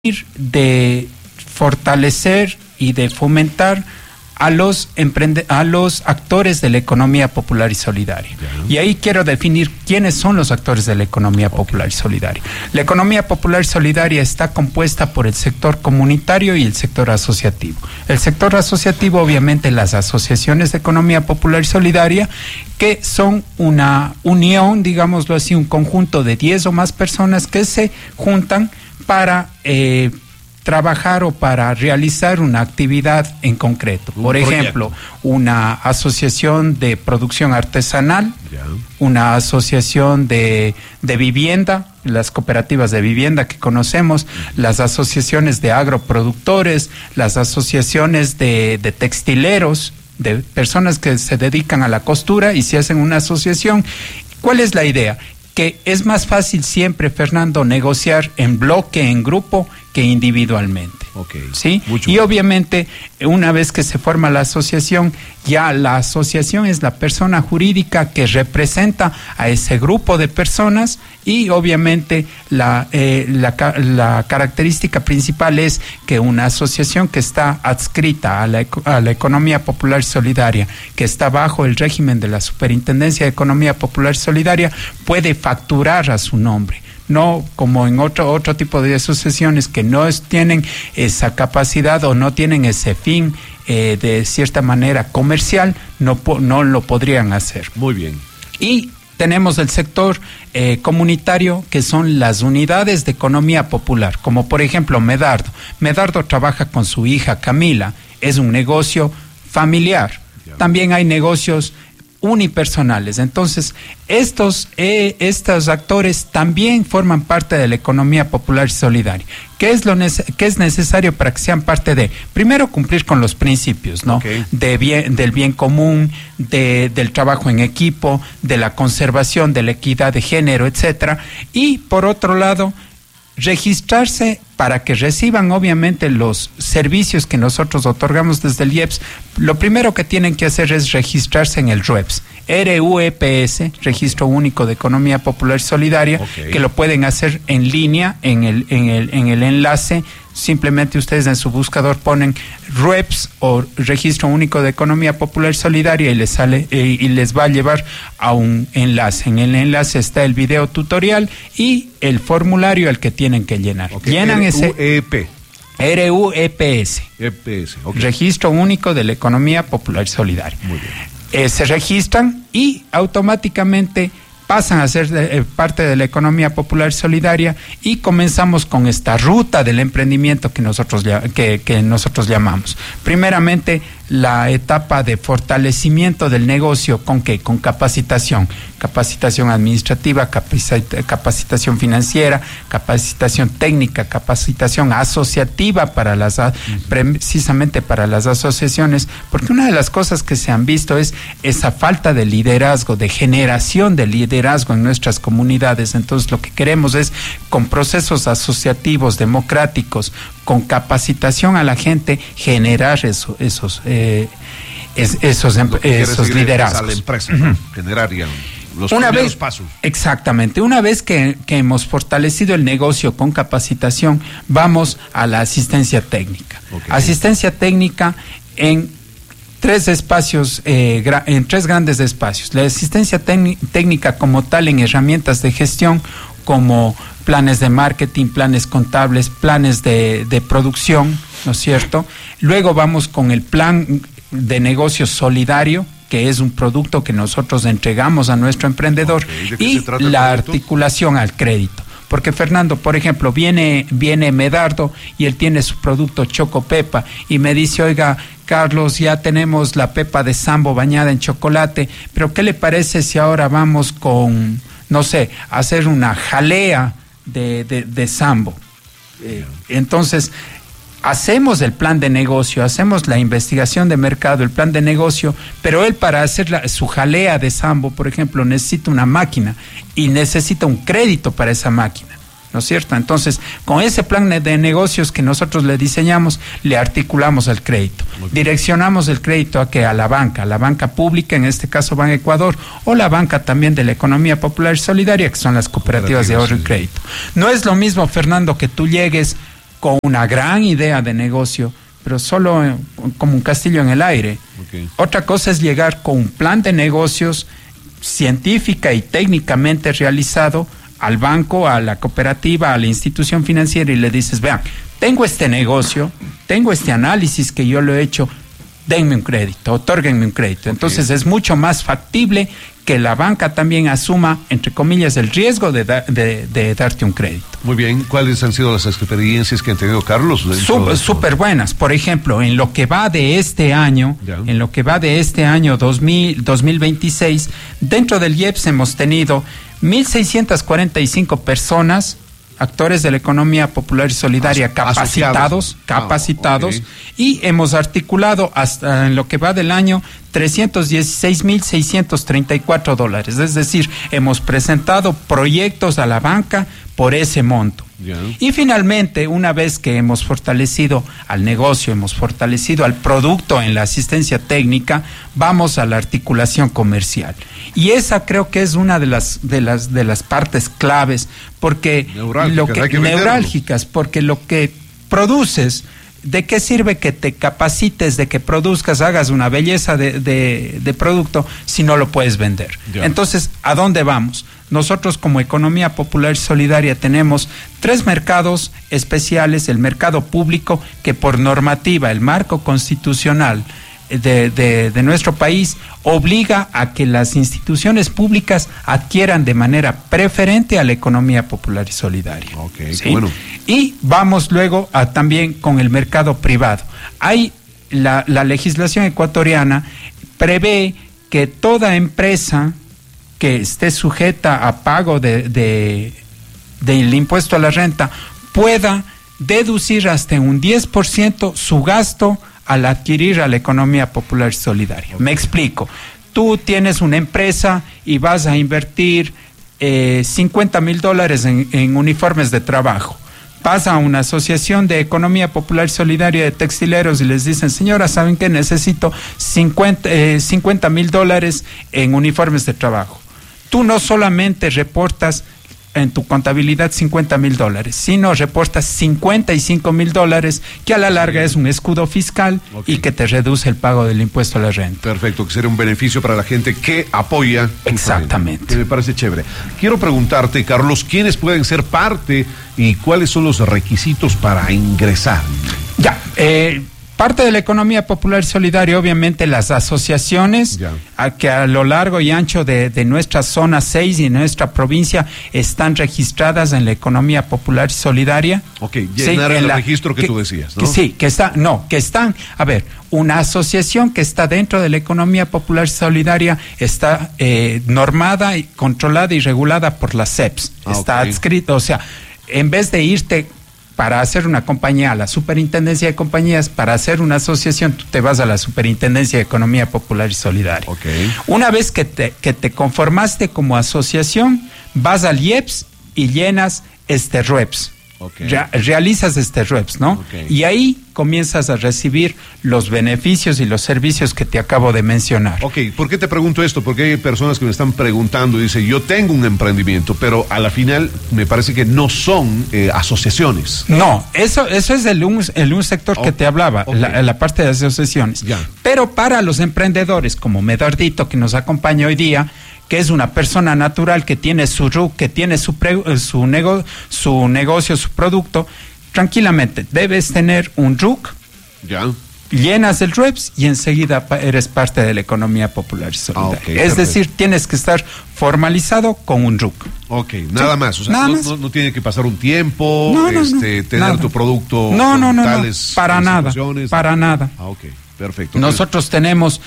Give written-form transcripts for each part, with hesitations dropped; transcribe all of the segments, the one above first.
de fortalecer y de fomentar a los actores de la economía popular y solidaria. Y ahí quiero definir quiénes son los actores de la economía popular y solidaria. La economía popular y solidaria está compuesta por el sector comunitario y el sector asociativo. El sector asociativo, obviamente, las asociaciones de economía popular y solidaria, que son una unión, digámoslo así, un conjunto de 10 o más personas que se juntan para trabajar o para realizar una actividad en concreto. Por ejemplo, una asociación de producción artesanal, una asociación de vivienda, las cooperativas de vivienda que conocemos, las asociaciones de agroproductores, las asociaciones de textileros, de personas que se dedican a la costura y se hacen una asociación. ¿Cuál es la idea? Que es más fácil siempre, Fernando, negociar en bloque, en grupo, que individualmente. ¿Sí? Y obviamente, una vez que se forma la asociación, ya la asociación es la persona jurídica que representa a ese grupo de personas y obviamente la característica principal es que una asociación que está adscrita a la economía popular y solidaria, que está bajo el régimen de la Superintendencia de Economía Popular y Solidaria, puede facturar a su nombre. No como en otro tipo de asociaciones que no tienen esa capacidad o no tienen ese fin de cierta manera comercial, no lo podrían hacer. Muy bien. Y tenemos el sector comunitario, que son las unidades de economía popular, como por ejemplo Medardo. Medardo trabaja con su hija Camila, es un negocio familiar. También hay negocios unipersonales. Entonces, estos actores también forman parte de la economía popular y solidaria. ¿Qué es necesario para que sean parte de? Primero, cumplir con los principios, ¿no? Del bien común, del trabajo en equipo, de la conservación, de la equidad de género, etcétera. Y por otro lado, registrarse para que reciban obviamente los servicios que nosotros otorgamos desde el IEPS. Lo primero que tienen que hacer es registrarse en el RUEPS, RUEPS, Registro Único de Economía Popular y Solidaria, que lo pueden hacer en línea en el enlace. Simplemente ustedes en su buscador ponen RUEPS o Registro Único de Economía Popular y Solidaria y les sale y les va a llevar a un enlace. En el enlace está el video tutorial y el formulario al que tienen que llenar. Llenan ese RUEPS, Registro Único de la Economía Popular y Solidaria. Muy bien. Se registran y automáticamente pasan a ser parte de la economía popular y solidaria y comenzamos con esta ruta del emprendimiento que nosotros llamamos. Primeramente, la etapa de fortalecimiento del negocio, ¿con qué? Con capacitación administrativa, capacitación financiera, capacitación técnica, capacitación asociativa precisamente para las asociaciones, porque una de las cosas que se han visto es esa falta de liderazgo, de generación de liderazgo en nuestras comunidades. Entonces, lo que queremos es, con procesos asociativos, democráticos, con capacitación a la gente, generar esos liderazgos. A la empresa, generar los primeros pasos. Exactamente. Una vez que hemos fortalecido el negocio con capacitación, vamos a la asistencia técnica. Asistencia técnica en tres grandes espacios. La asistencia técnica como tal en herramientas de gestión, como planes de marketing, planes contables, planes de producción, ¿no es cierto? Luego vamos con el plan de negocio solidario, que es un producto que nosotros entregamos a nuestro emprendedor, y la articulación al crédito. Porque, Fernando, por ejemplo, viene Medardo y él tiene su producto Choco Pepa y me dice: oiga, Carlos, ya tenemos la pepa de Sambo bañada en chocolate, pero ¿qué le parece si ahora vamos con, no sé, hacer una jalea de Sambo? Entonces, hacemos el plan de negocio, hacemos la investigación de mercado, el plan de negocio, pero él, para hacer su jalea de Sambo, por ejemplo, necesita una máquina y necesita un crédito para esa máquina, ¿no es cierto? Entonces, con ese plan de negocios que nosotros le diseñamos, le articulamos el crédito. Direccionamos el crédito a la banca pública, en este caso Ban Ecuador, o la banca también de la economía popular y solidaria, que son las cooperativas de ahorro y crédito. No es lo mismo, Fernando, que tú llegues con una gran idea de negocio, pero solo como un castillo en el aire. Okay. Otra cosa es llegar con un plan de negocios científica y técnicamente realizado al banco, a la cooperativa, a la institución financiera y le dices, vean, tengo este negocio, tengo este análisis que yo lo he hecho, denme un crédito, otórguenme un crédito. Entonces es mucho más factible que la banca también asuma, entre comillas, el riesgo de darte un crédito. Muy bien, ¿cuáles han sido las experiencias que han tenido, Carlos? Súper buenas. Por ejemplo, en lo que va de este año, 2026, dentro del IEPS hemos tenido 1.645 personas, actores de la economía popular y solidaria capacitados, okay. Y hemos articulado hasta en lo que va del año $316,634. Es decir, hemos presentado proyectos a la banca por ese monto. Yeah. Y finalmente, una vez que hemos fortalecido al negocio, hemos fortalecido al producto en la asistencia técnica, vamos a la articulación comercial. Y esa creo que es una de las partes claves, porque neurálgicas, porque lo que produces, ¿de qué sirve que te capacites, de que produzcas, hagas una belleza de producto si no lo puedes vender? Yeah. Entonces, ¿a dónde vamos? Nosotros como Economía Popular y Solidaria tenemos 3 mercados especiales: el mercado público, que por normativa, el marco constitucional de nuestro país obliga a que las instituciones públicas adquieran de manera preferente a la economía popular y solidaria. Okay, ¿sí? Bueno. Y vamos luego también con el mercado privado. Hay la legislación ecuatoriana prevé que toda empresa que esté sujeta a pago del impuesto a la renta pueda deducir hasta un 10% su gasto al adquirir a la economía popular y solidaria. Okay. Me explico. Tú tienes una empresa y vas a invertir $50,000 en uniformes de trabajo. Vas a una asociación de economía popular y solidaria de textileros y les dicen, señora, ¿saben qué? Necesito $50,000 en uniformes de trabajo. Tú no solamente reportas en tu contabilidad $50,000, sino reportas $55,000, que a la larga es un escudo fiscal, okay, y que te reduce el pago del impuesto a la renta. Perfecto, que sería un beneficio para la gente que apoya. Exactamente. Que me parece chévere. Quiero preguntarte, Carlos, ¿quiénes pueden ser parte y cuáles son los requisitos para ingresar? Ya, parte de la economía popular y solidaria, obviamente las asociaciones que a lo largo y ancho de nuestra zona 6 y nuestra provincia están registradas en la economía popular y solidaria. Ok, llenar el registro que tú decías, ¿no? Que están, a ver, una asociación que está dentro de la economía popular y solidaria está normada, y controlada y regulada por la CEPS. Está adscrito, o sea, en vez de irte para hacer una compañía a la Superintendencia de Compañías, para hacer una asociación, tú te vas a la Superintendencia de Economía Popular y Solidaria. Okay. Una vez que te conformaste como asociación, vas al IEPS y llenas RUEPS. Okay. Realizas RUEPS, ¿no? Okay. Y ahí comienzas a recibir los beneficios y los servicios que te acabo de mencionar. Ok, ¿por qué te pregunto esto? Porque hay personas que me están preguntando y dicen, yo tengo un emprendimiento, pero a la final me parece que no son asociaciones. No, eso es un sector que te hablaba, la parte de asociaciones. Ya. Pero para los emprendedores, como Medardito, que nos acompaña hoy día, que es una persona natural que tiene su RUC, que tiene su negocio, su producto, tranquilamente debes tener un RUC, llenas el RUEPS y enseguida eres parte de la economía popular y solidaria. Es decir, tienes que estar formalizado con un RUC. Ok, nada más. O sea, no tiene que pasar un tiempo, tener tu producto. Para nada. Ok, perfecto. Nosotros tenemos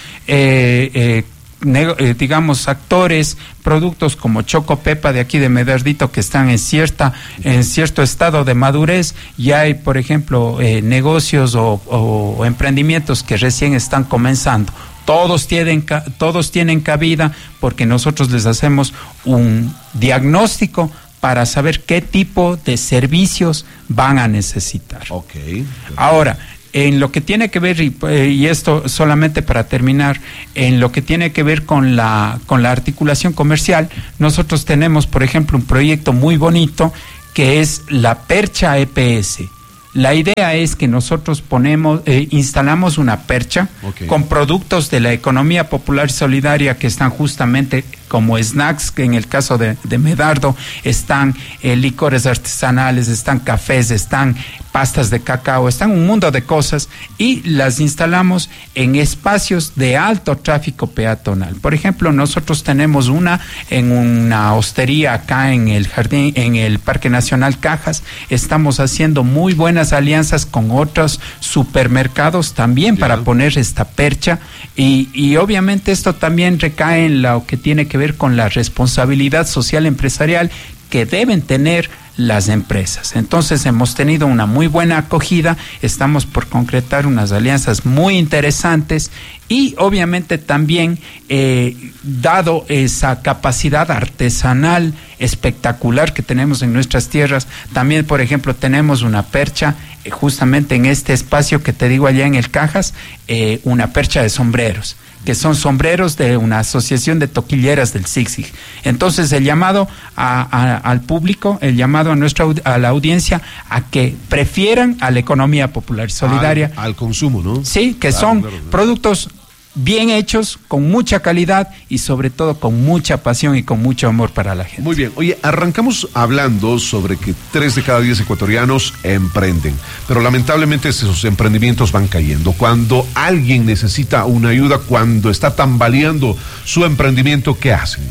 digamos, actores, productos como Choco Pepa de aquí de Medardito que están en cierto estado de madurez, y hay, por ejemplo, negocios o emprendimientos que recién están comenzando. Todos tienen cabida porque nosotros les hacemos un diagnóstico para saber qué tipo de servicios van a necesitar. Okay. Ahora, en lo que tiene que ver, y esto solamente para terminar, en lo que tiene que ver con la articulación comercial, nosotros tenemos, por ejemplo, un proyecto muy bonito que es la Percha EPS. La idea es que nosotros instalamos una percha con productos de la economía popular y solidaria que están justamente como snacks, que en el caso de Medardo están licores artesanales, están cafés, están pastas de cacao, están un mundo de cosas, y las instalamos en espacios de alto tráfico peatonal. Por ejemplo, nosotros tenemos en una hostería acá en el jardín, en el Parque Nacional Cajas. Estamos haciendo muy buenas alianzas con otros supermercados también para poner esta percha, y obviamente esto también recae en lo que tiene que ver con la responsabilidad social empresarial que deben tener las empresas. Entonces hemos tenido una muy buena acogida, estamos por concretar unas alianzas muy interesantes, y obviamente también dado esa capacidad artesanal espectacular que tenemos en nuestras tierras, también por ejemplo tenemos una percha justamente en este espacio que te digo allá en el Cajas, una percha de sombreros, que son sombreros de una asociación de toquilleras del Zig-Zig. Entonces el llamado al público, el llamado a la audiencia a que prefieran a la economía popular y solidaria. Al consumo, ¿no? Sí, que son productos bien hechos, con mucha calidad y sobre todo con mucha pasión y con mucho amor para la gente. Muy bien. Oye, arrancamos hablando sobre que 3 de cada 10 ecuatorianos emprenden, pero lamentablemente esos emprendimientos van cayendo. Cuando alguien necesita una ayuda, cuando está tambaleando su emprendimiento, ¿qué hacen?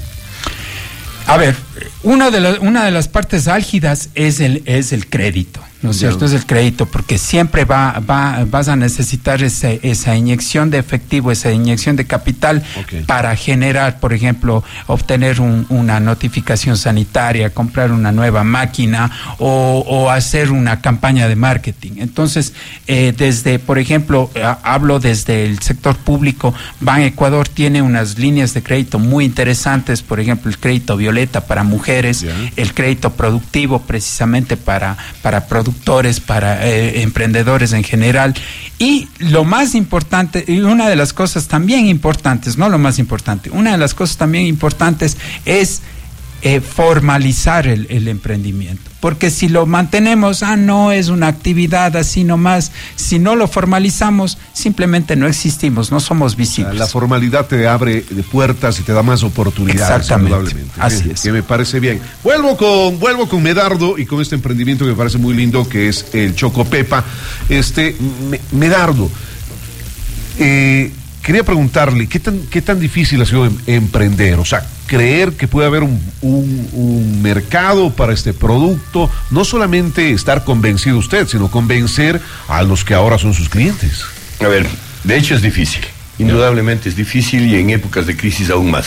A ver, una de las partes álgidas es el crédito, ¿no es cierto? Es el crédito, porque siempre vas a necesitar esa inyección de efectivo, esa inyección de capital para generar, por ejemplo, obtener una notificación sanitaria, comprar una nueva máquina o hacer una campaña de marketing. Entonces, por ejemplo, hablo desde el sector público. Ban Ecuador tiene unas líneas de crédito muy interesantes, por ejemplo, el crédito Violeta para mujeres, el crédito productivo precisamente para productores, para emprendedores en general. Y lo más importante, y una de las cosas también importantes, no lo más importante, una de las cosas también importantes es formalizar el emprendimiento. Porque si lo mantenemos, no es una actividad así nomás, si no lo formalizamos, simplemente no existimos, no somos visibles. La formalidad te abre puertas y te da más oportunidades. Exactamente, así es. Que me parece bien. Vuelvo con Medardo y con este emprendimiento que me parece muy lindo, que es el Chocopepa. Medardo, quería preguntarle, ¿qué tan difícil ha sido emprender? O sea, creer que puede haber un mercado para este producto, no solamente estar convencido usted, sino convencer a los que ahora son sus clientes. A ver, de hecho es difícil, indudablemente es difícil, y en épocas de crisis aún más.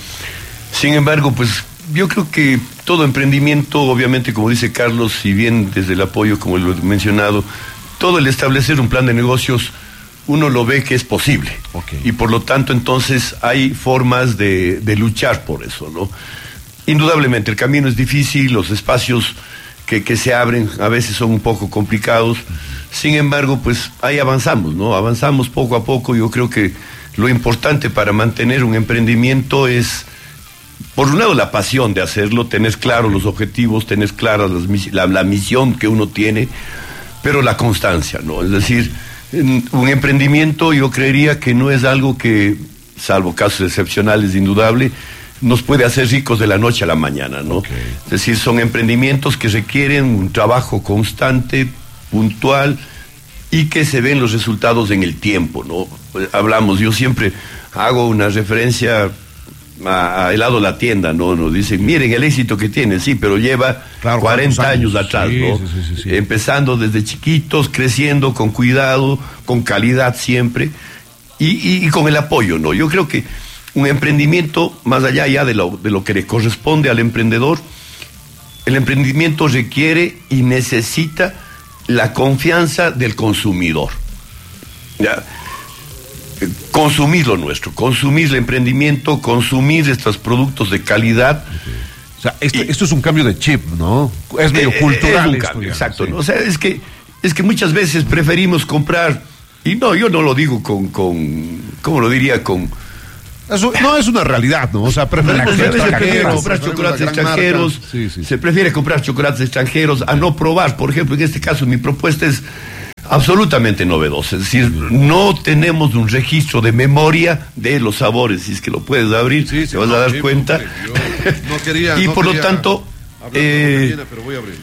Sin embargo, pues yo creo que todo emprendimiento, obviamente, como dice Carlos, si bien desde el apoyo, como lo he mencionado, todo el establecer un plan de negocios, uno lo ve que es posible. Y por lo tanto, entonces, hay formas de luchar por eso, ¿no? Indudablemente, el camino es difícil, los espacios que se abren a veces son un poco complicados. Sin embargo, pues ahí avanzamos, ¿no? Avanzamos poco a poco. Yo creo que lo importante para mantener un emprendimiento es, por un lado, la pasión de hacerlo, tener claros los objetivos, tener clara la misión que uno tiene, pero la constancia, ¿no? Es decir, un emprendimiento, yo creería que no es algo que, salvo casos excepcionales, indudable, nos puede hacer ricos de la noche a la mañana, ¿no? Es decir, son emprendimientos que requieren un trabajo constante, puntual, y que se ven los resultados en el tiempo, ¿no? Yo siempre hago una referencia a helado La Tienda, ¿no? Nos dicen, miren el éxito que tiene, sí, pero lleva 40 años atrás, ¿no? Sí. Empezando desde chiquitos, creciendo con cuidado, con calidad siempre, y con el apoyo, ¿no? Yo creo que un emprendimiento, más allá ya de lo que le corresponde al emprendedor, el emprendimiento requiere y necesita la confianza del consumidor. ¿Ya? Consumir lo nuestro, consumir el emprendimiento, consumir estos productos de calidad. O sea, esto es un cambio de chip, ¿no? Es medio cultural. Es un cambio, exacto. Sí. ¿No? O sea, es que muchas veces preferimos comprar, y no, yo no lo digo ¿cómo lo diría? Con Eso no es una realidad, ¿no? O sea, preferimos comprar chocolates extranjeros, se prefiere comprar chocolates extranjeros a no probar. Por ejemplo, en este caso mi propuesta es absolutamente novedosa, es decir, no tenemos un registro de memoria de los sabores, si es que lo puedes abrir, te vas a dar cuenta. Y por lo tanto, pero voy a abrir.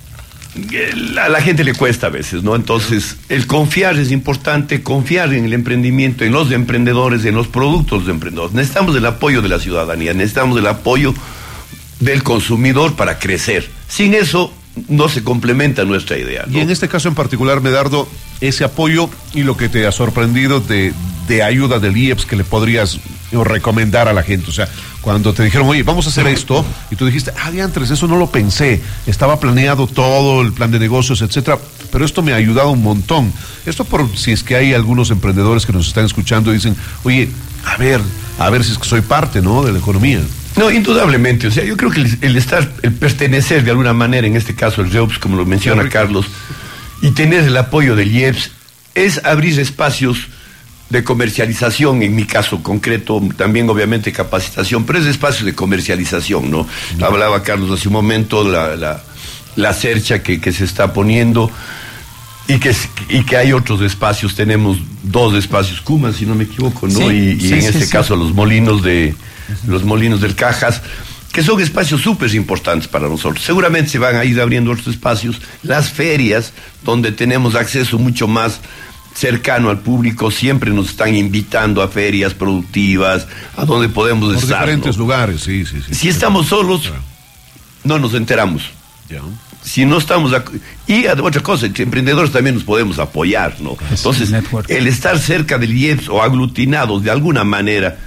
A la gente le cuesta a veces, ¿no? Entonces, el confiar es importante, confiar en el emprendimiento, en los emprendedores, en los productos de emprendedores. Necesitamos el apoyo de la ciudadanía, necesitamos el apoyo del consumidor para crecer. Sin eso, no se complementa nuestra idea, ¿no? Y en este caso en particular, Medardo, ese apoyo y lo que te ha sorprendido de ayuda del IEPS que le podrías recomendar a la gente. O sea, cuando te dijeron, oye, vamos a hacer esto, y tú dijiste, diantres, eso no lo pensé, estaba planeado todo, el plan de negocios, etcétera, pero esto me ha ayudado un montón. Esto por si es que hay algunos emprendedores que nos están escuchando y dicen, oye, a ver si es que soy parte, ¿no?, de la economía. No, indudablemente, o sea, yo creo que el pertenecer de alguna manera, en este caso el REUPS, como lo menciona Carlos, y tener el apoyo del IEPS, es abrir espacios de comercialización, en mi caso concreto, también obviamente capacitación, pero es espacios de comercialización, ¿no? Hablaba Carlos hace un momento, la cercha que se está poniendo, y que hay otros espacios, tenemos 2 espacios Kuma, si no me equivoco, ¿no? Y en este caso los molinos del Cajas, que son espacios súper importantes para nosotros. Seguramente se van a ir abriendo otros espacios, las ferias, donde tenemos acceso mucho más cercano al público, siempre nos están invitando a ferias productivas, a donde podemos por estar. Diferentes lugares, sí. Si estamos solos, no nos enteramos. Ya. Si no estamos... Y otra cosa, entre emprendedores también nos podemos apoyar, ¿no? Entonces, el estar cerca del IEPS o aglutinados de alguna manera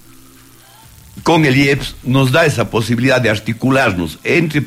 con el IEPS nos da esa posibilidad de articularnos entre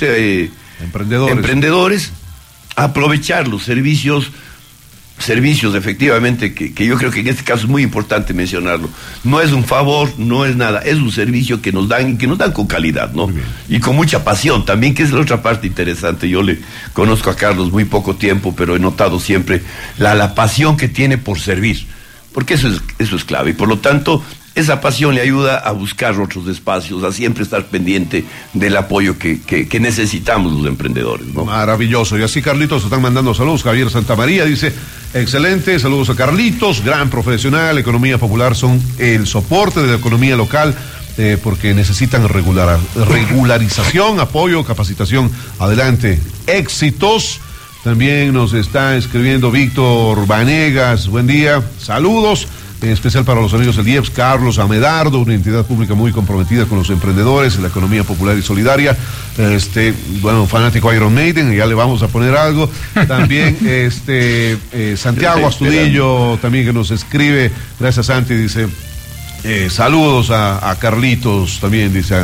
emprendedores, aprovechar los servicios efectivamente, que yo creo que en este caso es muy importante mencionarlo. No es un favor, no es nada, es un servicio que nos dan con calidad, ¿no? Y con mucha pasión también, que es la otra parte interesante. Yo le conozco a Carlos muy poco tiempo, pero he notado siempre la pasión que tiene por servir, porque eso es clave, y por lo tanto esa pasión le ayuda a buscar otros espacios, a siempre estar pendiente del apoyo que necesitamos los emprendedores, ¿no? Maravilloso. Y así Carlitos están mandando saludos. Javier Santamaría dice, excelente, saludos a Carlitos, gran profesional, economía popular son el soporte de la economía local, porque necesitan regularización, apoyo, capacitación. Adelante, éxitos. También nos está escribiendo Víctor Vanegas, buen día, saludos. En especial para los amigos del IEPS, Carlos, a Medardo, una entidad pública muy comprometida con los emprendedores en la economía popular y solidaria. Fanático Iron Maiden, ya le vamos a poner algo. También Santiago Astudillo, también que nos escribe, gracias Santi, dice, saludos a Carlitos, también dice,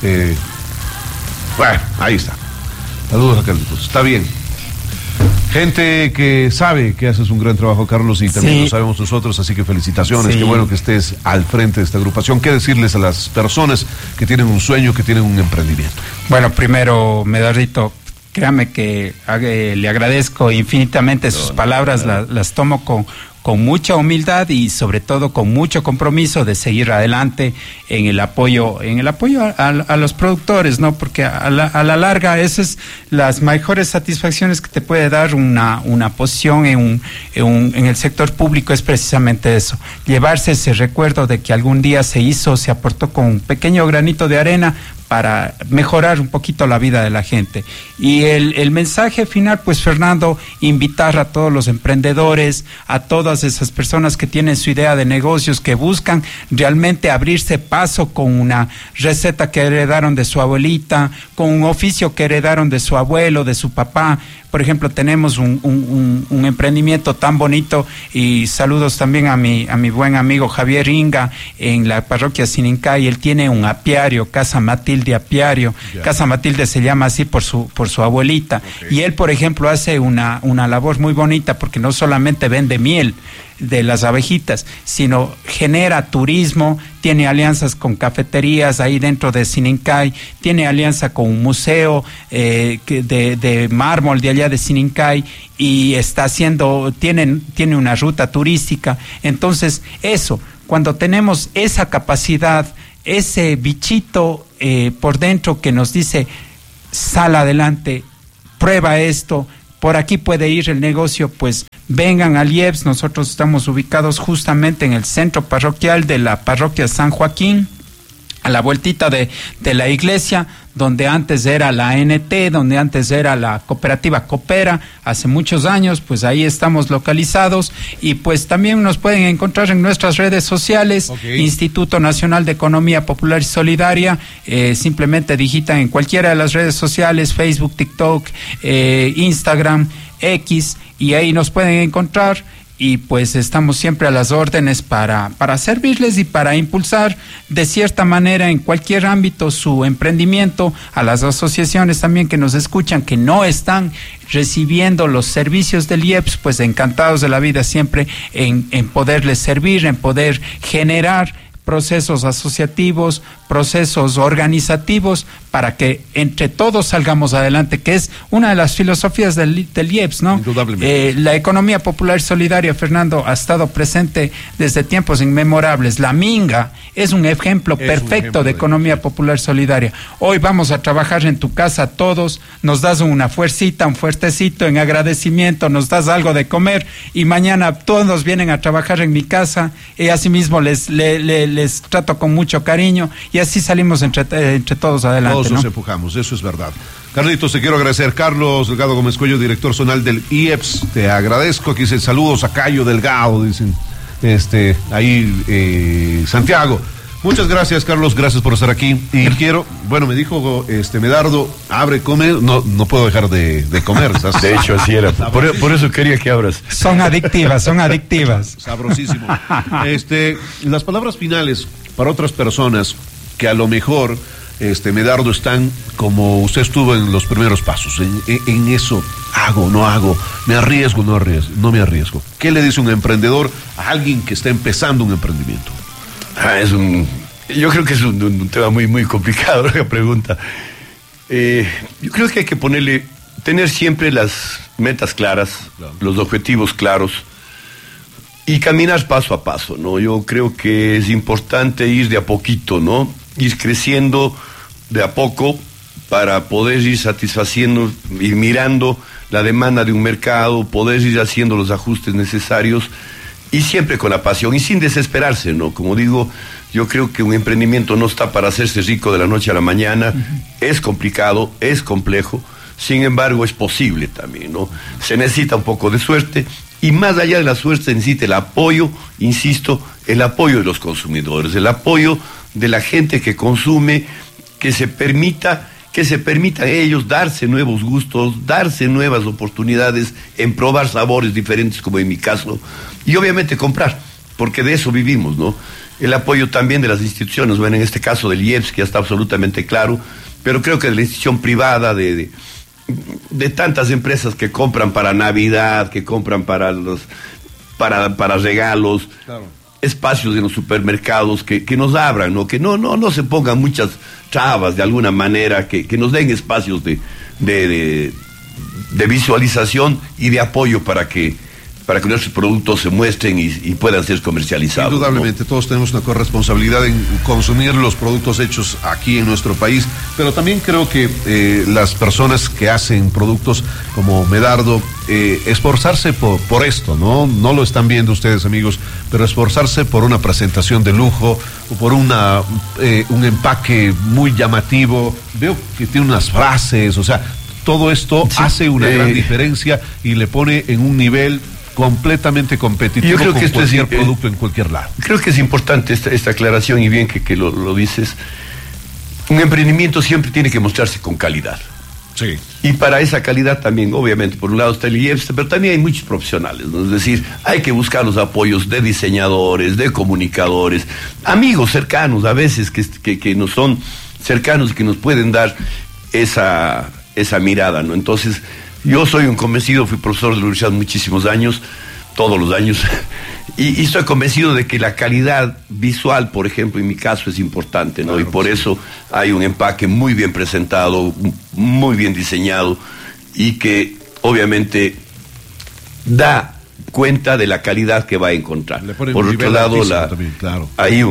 ahí está. Saludos a Carlitos, está bien. Gente que sabe que haces un gran trabajo, Carlos, y también lo sabemos nosotros, así que felicitaciones, qué bueno que estés al frente de esta agrupación. ¿Qué decirles a las personas que tienen un sueño, que tienen un emprendimiento? Bueno, primero, Medardito, créame que le agradezco infinitamente sus palabras, las tomo con mucha humildad y sobre todo con mucho compromiso de seguir adelante en el apoyo a los productores, ¿no? Porque a la larga esas es las mejores satisfacciones que te puede dar una posición en el sector público, es precisamente eso, llevarse ese recuerdo de que algún día se aportó con un pequeño granito de arena para mejorar un poquito la vida de la gente. Y el mensaje final, pues, Fernando, invitar a todos los emprendedores, a todas esas personas que tienen su idea de negocios, que buscan realmente abrirse paso con una receta que heredaron de su abuelita, con un oficio que heredaron de su abuelo, de su papá. Por ejemplo, tenemos un emprendimiento tan bonito, y saludos también a mi buen amigo Javier Inga en la parroquia Sinincay. Él tiene un apiario, Casa Matilde Apiario. Yeah. Casa Matilde se llama así por su abuelita. Okay. Y él, por ejemplo, hace una labor muy bonita, porque no solamente vende miel, de las abejitas, sino genera turismo, tiene alianzas con cafeterías ahí dentro de Sinincay, tiene alianza con un museo de mármol de allá de Sinincay, y está haciendo, tiene una ruta turística. Entonces, eso, cuando tenemos esa capacidad, ese bichito por dentro que nos dice, sal adelante, prueba esto, por aquí puede ir el negocio, pues vengan al IEPS. Nosotros estamos ubicados justamente en el centro parroquial de la parroquia San Joaquín, a la vueltita de la iglesia, donde antes era la ANT, donde antes era la cooperativa Coopera, hace muchos años, pues ahí estamos localizados, y pues también nos pueden encontrar en nuestras redes sociales, Instituto Nacional de Economía Popular y Solidaria, simplemente digitan en cualquiera de las redes sociales, Facebook, TikTok, Instagram, X, y ahí nos pueden encontrar. Y pues estamos siempre a las órdenes para servirles y para impulsar de cierta manera en cualquier ámbito su emprendimiento. A las asociaciones también que nos escuchan, que no están recibiendo los servicios del IEPS, pues encantados de la vida siempre en poderles servir, en poder generar procesos asociativos, procesos organizativos, para que entre todos salgamos adelante, que es una de las filosofías del IEPS, ¿no? Indudablemente. La economía popular y solidaria, Fernando, ha estado presente desde tiempos inmemorables. La Minga es un ejemplo perfecto de economía popular y solidaria. Hoy vamos a trabajar en tu casa todos, nos das una fuercita, un fuertecito en agradecimiento, nos das algo de comer, y mañana todos vienen a trabajar en mi casa, y asimismo les trato con mucho cariño, y así salimos entre todos adelante. Todos nos ¿no? empujamos, eso es verdad. Carlitos, te quiero agradecer. Carlos Delgado Gómez Cuello, director zonal del IEPS, te agradezco. Aquí dicen saludos a Cayo Delgado, dicen Santiago. Muchas gracias, Carlos, gracias por estar aquí. Y quiero, bueno, me dijo Medardo, abre, come, no puedo dejar de comer. ¿Estás? De hecho, así era. Por eso quería que abras. Son adictivas. Sabrosísimo. Las palabras finales para otras personas que a lo mejor, Medardo, están como usted estuvo en los primeros pasos, en eso, hago, no hago, me arriesgo, no me arriesgo. ¿Qué le dice un emprendedor a alguien que está empezando un emprendimiento? Yo creo que es un tema muy, muy complicado la pregunta. Yo creo que hay que tener siempre las metas claras, claro, los objetivos claros y caminar paso a paso, ¿no? Yo creo que es importante ir de a poquito, ¿no? Ir creciendo de a poco para poder ir satisfaciendo, ir mirando la demanda de un mercado, poder ir haciendo los ajustes necesarios, y siempre con la pasión y sin desesperarse, ¿no? Como digo, yo creo que un emprendimiento no está para hacerse rico de la noche a la mañana. Es complicado, es complejo, sin embargo es posible también, ¿no? Se necesita un poco de suerte, y más allá de la suerte se necesita el apoyo, insisto, el apoyo de los consumidores, el apoyo de la gente que consume, que se permita a ellos darse nuevos gustos, darse nuevas oportunidades en probar sabores diferentes, como en mi caso, y obviamente comprar, porque de eso vivimos, ¿no? El apoyo también de las instituciones, bueno, en este caso del IEPS, que ya está absolutamente claro, pero creo que de la institución privada, de tantas empresas que compran para Navidad, que compran para regalos, claro, espacios en los supermercados que nos abran, ¿no? Que no se pongan muchas trabas de alguna manera, que nos den espacios de visualización y de apoyo para que nuestros productos se muestren y puedan ser comercializados. Indudablemente, ¿no? Todos tenemos una corresponsabilidad en consumir los productos hechos aquí en nuestro país, pero también creo que las personas que hacen productos como Medardo, esforzarse por esto, ¿no? No lo están viendo ustedes, amigos, pero esforzarse por una presentación de lujo, o por un empaque muy llamativo. Veo que tiene unas frases, o sea, todo esto hace una gran diferencia y le pone en un nivel completamente competitivo. Yo creo que con cualquier producto en cualquier lado. Creo que es importante esta aclaración, y bien que lo dices. Un emprendimiento siempre tiene que mostrarse con calidad. Sí. Y para esa calidad también, obviamente, por un llado está el IEPS, pero también hay muchos profesionales, ¿no? Es decir, hay que buscar los apoyos de diseñadores, de comunicadores, amigos cercanos a veces que nos son cercanos y que nos pueden dar esa mirada, ¿no? Entonces, yo soy un convencido, fui profesor de la universidad muchísimos años, todos los años. Y estoy convencido de que la calidad visual, por ejemplo, en mi caso es importante, ¿no? Claro, y por eso hay un empaque muy bien presentado, muy bien diseñado y que obviamente da cuenta de la calidad que va a encontrar. Por otro lado, también, claro. Hay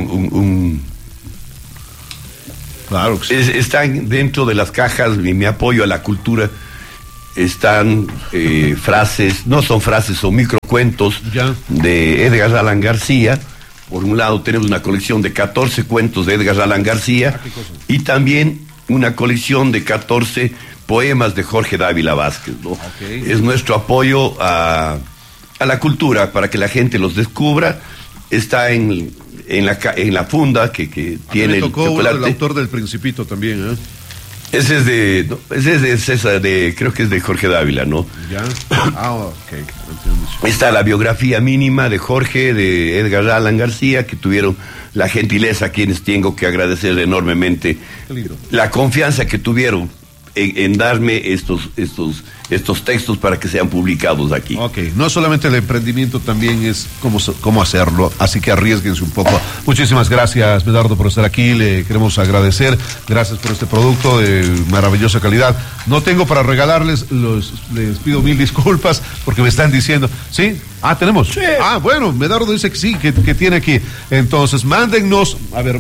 claro que sí. Están dentro de las cajas, mi apoyo a la cultura, están frases, no son frases, son microcuentos de Edgar Allan García. Por un lado tenemos una colección de 14 cuentos de Edgar Allan García y también una colección de 14 poemas de Jorge Dávila Vázquez, ¿no? Okay. Es nuestro apoyo a la cultura para que la gente los descubra. Está en la funda que tiene el chocolate. Uno, el autor del Principito también, ¿eh? Ese es de César, creo que es de Jorge Dávila, ¿no? Ya. Está la biografía mínima de Jorge, de Edgar Allan García, que tuvieron la gentileza, a quienes tengo que agradecer enormemente la confianza que tuvieron en darme estos textos para que sean publicados aquí. Ok, no solamente el emprendimiento, también es cómo hacerlo, así que arriésguense un poco. Muchísimas gracias, Medardo, por estar aquí, le queremos agradecer, gracias por este producto de maravillosa calidad. No tengo para regalarles, les pido mil disculpas, porque me están diciendo, ¿sí? ¿Tenemos? Sí. Bueno, Medardo dice que sí, que tiene aquí. Entonces, mándennos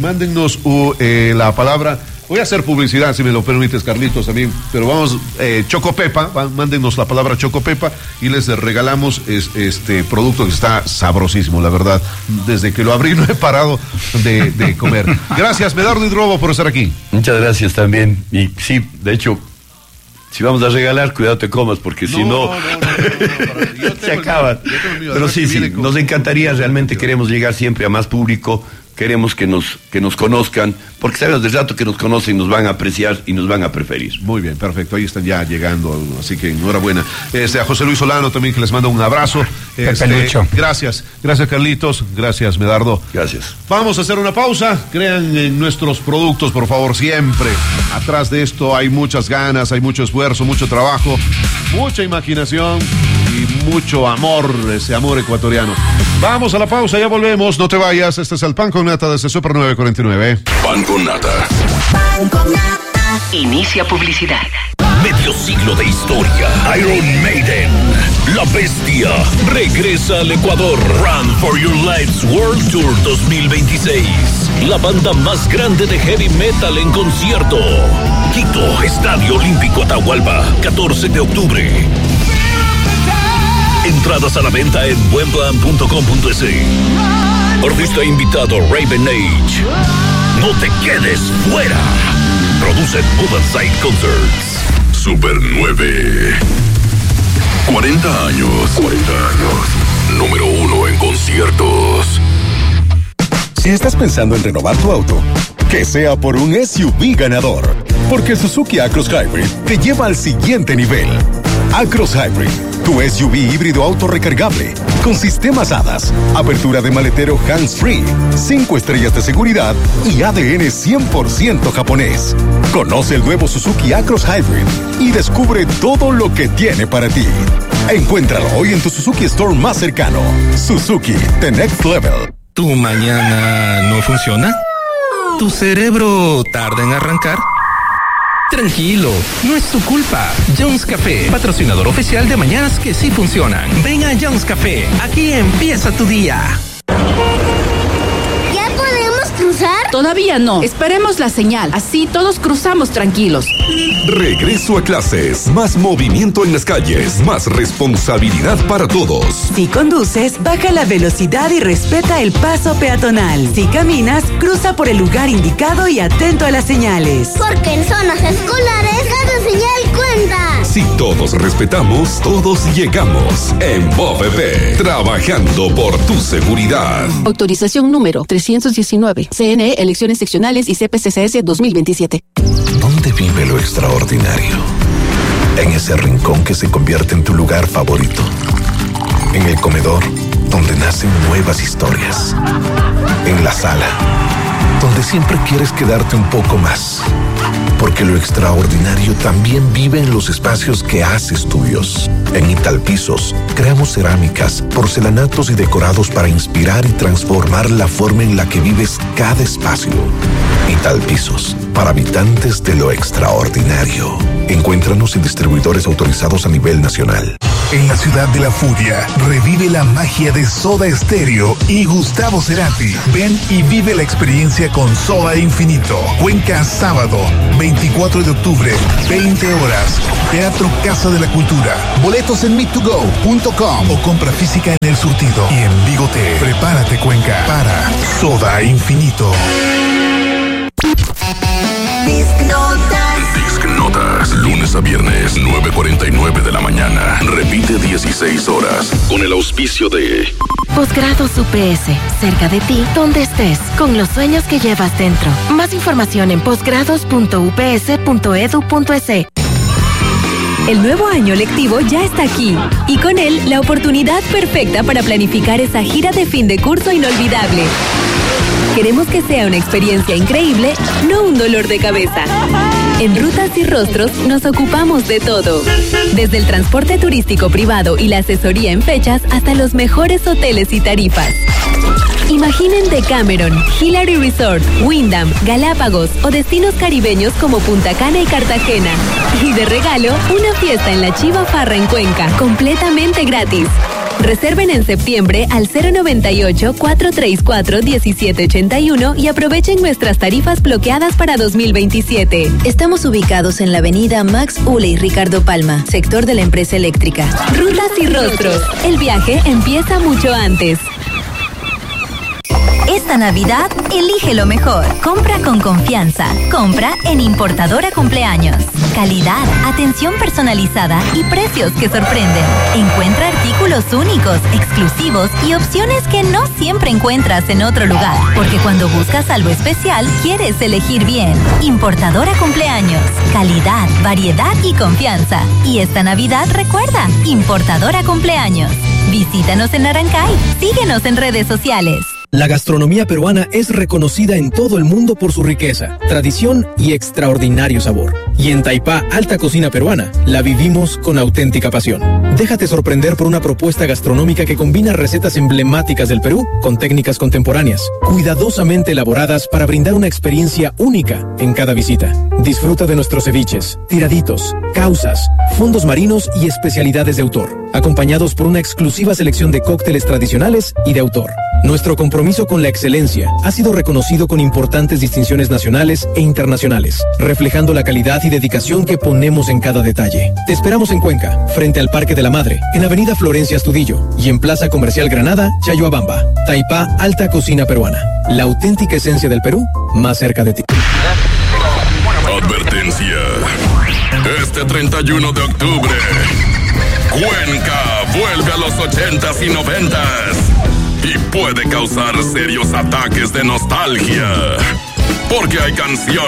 la palabra. Voy a hacer publicidad, si me lo permites, Carlitos, también, pero vamos, Chocopepa, mándenos la palabra Chocopepa y les regalamos este producto que está sabrosísimo, la verdad. Desde que lo abrí no he parado de comer. Gracias, Medardo Hidrobo, por estar aquí. Muchas gracias también. Y sí, de hecho, si vamos a regalar, cuidado te comas, porque si no, se acaban. Pero sí, nos encantaría, realmente queremos llegar siempre a más público. Queremos que nos conozcan, porque sabemos del rato que nos conocen, nos van a apreciar y nos van a preferir. Muy bien, perfecto, ahí están ya llegando, así que enhorabuena. A José Luis Solano también, que les manda un abrazo. Gracias Carlitos, gracias Medardo. Gracias. Vamos a hacer una pausa, crean en nuestros productos, por favor, siempre. Atrás de esto hay muchas ganas, hay mucho esfuerzo, mucho trabajo, mucha imaginación y mucho amor, ese amor ecuatoriano. Vamos a la pausa, ya volvemos, no te vayas, este es el Pan con Nata desde Super 949. Pan con Nata. Pan con Nata. Inicia publicidad. Medio siglo de historia. Iron Maiden, La Bestia, regresa al Ecuador. Run for Your Life's World Tour 2026. La banda más grande de heavy metal en concierto. Quito, Estadio Olímpico Atahualpa, 14 de octubre. Entradas a la venta en buenplan.com.es. Artista invitado Raven Age. No te quedes fuera. Produce Move Side Concerts. Super 9. 40 años. Número 1 en conciertos. Si estás pensando en renovar tu auto, que sea por un SUV ganador. Porque Suzuki Acros Hybrid te lleva al siguiente nivel. Acros Hybrid, tu SUV híbrido auto recargable, con sistemas ADAS, apertura de maletero hands-free, 5 estrellas de seguridad y ADN 100% japonés. Conoce el nuevo Suzuki Acros Hybrid y descubre todo lo que tiene para ti. Encuéntralo hoy en tu Suzuki Store más cercano. Suzuki, the next level. ¿Tu mañana no funciona? ¿Tu cerebro tarda en arrancar? Tranquilo, no es tu culpa. Jones Café, patrocinador oficial de mañanas que sí funcionan. Ven a Jones Café, aquí empieza tu día. ¿Ya podemos cruzar? Todavía no, esperemos la señal, así todos cruzamos tranquilos. Regreso a clases, más movimiento en las calles, más responsabilidad para todos. Si conduces, baja la velocidad y respeta el paso peatonal. Si caminas, cruza por el lugar indicado y atento a las señales. Porque en zonas escolares, cada señal cuenta. Si todos respetamos, todos llegamos. En BOPP, trabajando por tu seguridad. Autorización número 319. CNE, elecciones seccionales y CPCCS 2027. ¿Dónde vive lo extraordinario? En ese rincón que se convierte en tu lugar favorito. En el comedor, donde nacen nuevas historias. En la sala, donde siempre quieres quedarte un poco más. Porque lo extraordinario también vive en los espacios que haces tuyos. En Italpisos, creamos cerámicas, porcelanatos y decorados para inspirar y transformar la forma en la que vives cada espacio. Italpisos, para habitantes de lo extraordinario. Encuéntranos en distribuidores autorizados a nivel nacional. En la ciudad de la furia, revive la magia de Soda Stereo y Gustavo Cerati. Ven y vive la experiencia con Soda Infinito. Cuenca, sábado, 24 de octubre, 20 horas. Teatro Casa de la Cultura. Boletos en meet2go.com o compra física en El Surtido. Y en Bigote. Prepárate, Cuenca, para Soda Infinito. Disc Notas, lunes a viernes, 9:49 de la mañana. Repite 16 horas. Con el auspicio de Posgrados UPS, cerca de ti, donde estés, con los sueños que llevas dentro. Más información en posgrados.ups.edu.es. El nuevo año lectivo ya está aquí y con él la oportunidad perfecta para planificar esa gira de fin de curso inolvidable. Queremos que sea una experiencia increíble, no un dolor de cabeza. En Rutas y Rostros nos ocupamos de todo. Desde el transporte turístico privado y la asesoría en fechas hasta los mejores hoteles y tarifas. Imaginen Decameron, Hillary Resort, Wyndham, Galápagos o destinos caribeños como Punta Cana y Cartagena. Y de regalo, una fiesta en la Chiva Farra en Cuenca, completamente gratis. Reserven en septiembre al 098-434-1781 y aprovechen nuestras tarifas bloqueadas para 2027. Estamos ubicados en la avenida Max Ule y Ricardo Palma, sector de la empresa eléctrica. Rutas y Rostros. El viaje empieza mucho antes. Esta Navidad, elige lo mejor. Compra con confianza. Compra en Importadora Cumpleaños. Calidad, atención personalizada y precios que sorprenden. Encuentra artículos únicos, exclusivos y opciones que no siempre encuentras en otro lugar. Porque cuando buscas algo especial, quieres elegir bien. Importadora Cumpleaños. Calidad, variedad y confianza. Y esta Navidad, recuerda, Importadora Cumpleaños. Visítanos en Arancay. Síguenos en redes sociales. La gastronomía peruana es reconocida en todo el mundo por su riqueza, tradición y extraordinario sabor. Y en Taipá, alta cocina peruana, la vivimos con auténtica pasión. Déjate sorprender por una propuesta gastronómica que combina recetas emblemáticas del Perú con técnicas contemporáneas, cuidadosamente elaboradas para brindar una experiencia única en cada visita. Disfruta de nuestros ceviches, tiraditos, causas, fondos marinos y especialidades de autor, acompañados por una exclusiva selección de cócteles tradicionales y de autor. Nuestro compromiso con la excelencia ha sido reconocido con importantes distinciones nacionales e internacionales, reflejando la calidad y dedicación que ponemos en cada detalle. Te esperamos en Cuenca, frente al Parque de la Madre, en Avenida Florencia Astudillo y en Plaza Comercial Granada, Chayoabamba. Taipá, alta cocina peruana. La auténtica esencia del Perú, más cerca de ti. Advertencia. Este 31 de octubre, Cuenca vuelve a los 80s y 90s y puede causar serios ataques de nostalgia. Porque hay canciones